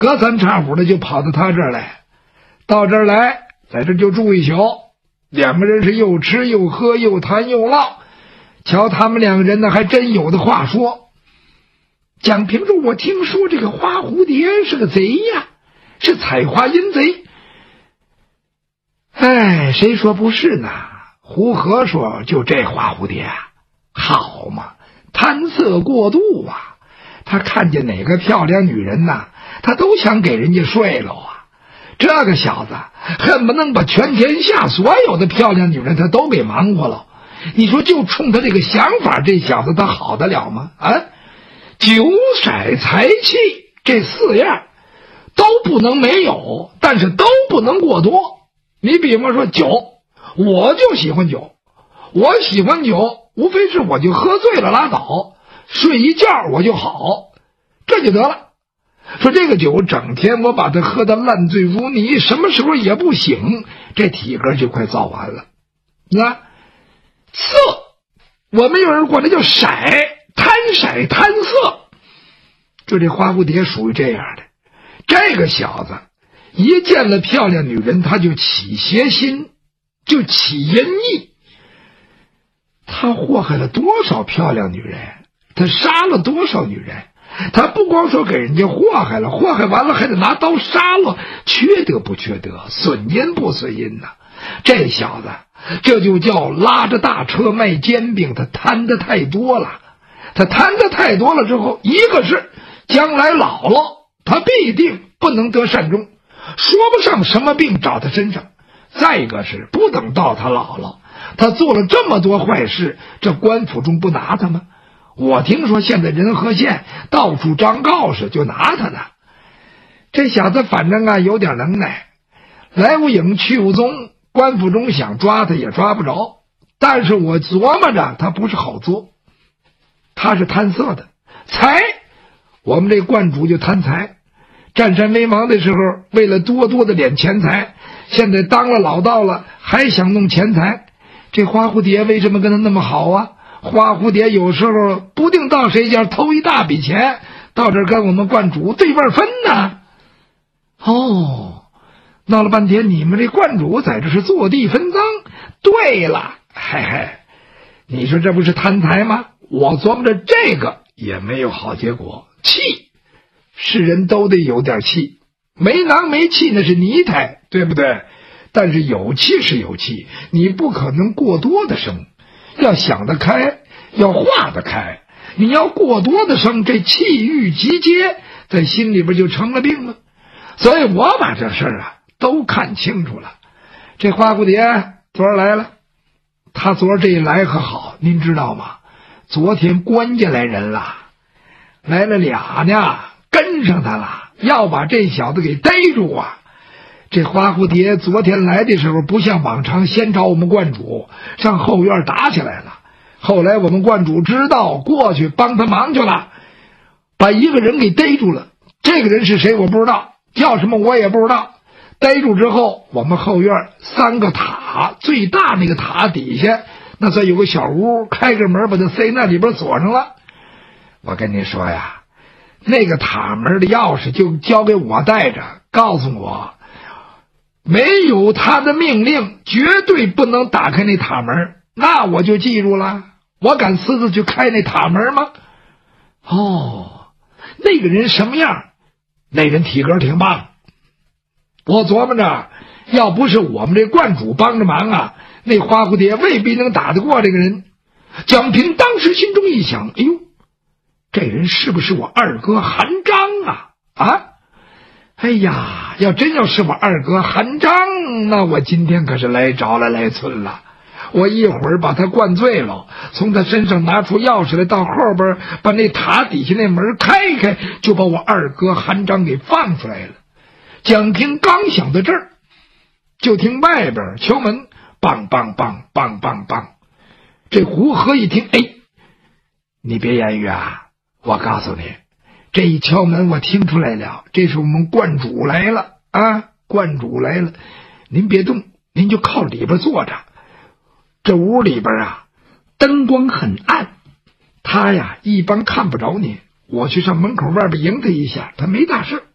隔三差五的就跑到他这儿来，到这儿来，在这就住一宿。两个人是又吃又喝又谈又唠，瞧他们两个人呢还真有的话说。蒋平说，我听说这个花蝴蝶是个贼呀，是采花阴贼。哎，谁说不是呢？胡和说，就这花蝴蝶啊，好嘛，贪色过度啊，他看见哪个漂亮女人呐，他都想给人家睡了啊。这个小子恨不能把全天下所有的漂亮女人他都给忙活了。你说就冲他这个想法，这小子他好得了吗？啊，酒色财气这四样都不能没有，但是都不能过多。你比方说酒，我就喜欢酒，我喜欢酒无非是我就喝醉了拉倒，睡一觉我就好，这就得了。说这个酒整天我把它喝得烂醉如泥，什么时候也不醒，这体格就快造完了。那色，我们有人管它叫色，贪色。就这花蝴蝶属于这样的。这个小子一见了漂亮女人，他就起邪心，就起淫意。他祸害了多少漂亮女人，他杀了多少女人，他不光说给人家祸害了，祸害完了还得拿刀杀了，缺德不缺德，损阴不损阴呢？这小子这就叫拉着大车卖煎饼，他贪得太多了。他贪得太多了之后，一个是将来老了他必定不能得善终，说不上什么病找他身上。再一个是不等到他老了，他做了这么多坏事，这官府中不拿他吗？我听说现在仁和县到处张告示就拿他呢。这小子反正啊有点能耐，来无影去无踪，官府中想抓他也抓不着。但是我琢磨着他不是好做，他是贪色的。财，我们这观主就贪财，占山为王的时候为了多多的敛钱财，现在当了老道了还想弄钱财。这花蝴蝶为什么跟他那么好啊？花蝴蝶有时候不定到谁家偷一大笔钱，到这儿跟我们观主对半分呢。哦，闹了半天你们这观主在这是坐地分赃。对了，嘿嘿，你说这不是贪财吗？我琢磨着这个也没有好结果。气，是人都得有点气，没囊没气那是泥胎，对不对？但是有气是有气，你不可能过多的生，要想得开，要化得开。你要过多的生，这气郁集结在心里边就成了病了。所以我把这事儿啊都看清楚了。这花蝴蝶昨儿来了，他昨儿这一来可好，您知道吗？昨天关家来人了，来了俩呢，跟上他了，要把这小子给逮住啊。这花蝴蝶昨天来的时候不像往常先找我们观主，上后院打起来了。后来我们观主知道，过去帮他忙去了，把一个人给逮住了。这个人是谁我不知道，叫什么我也不知道。逮住之后，我们后院3个塔，最大那个塔底下那算有个小屋，开个门把他塞那里边锁上了。我跟你说呀，那个塔门的钥匙就交给我带着，告诉我没有他的命令绝对不能打开那塔门。那我就记住了，我敢私自去开那塔门吗？哦，那个人什么样？那人体格挺棒。我琢磨着，要不是我们这观主帮着忙啊，那花蝴蝶未必能打得过这个人。蒋平当时心中一想，哎呦，这人是不是我二哥韩章啊？啊，哎呀，要是我二哥韩章，那我今天可是来着了来村了。我一会儿把他灌醉了，从他身上拿出钥匙来，到后边把那塔底下那门开开，就把我二哥韩章给放出来了。蒋平刚想到这儿，就听外边敲门，梆梆梆梆梆梆。这胡和一听，哎，你别言语啊，我告诉你，这一敲门我听出来了，这是我们观主来了啊，观主来了。您别动，您就靠里边坐着。这屋里边啊灯光很暗，他呀一般看不着你，我去上门口外边迎他一下，他没大事。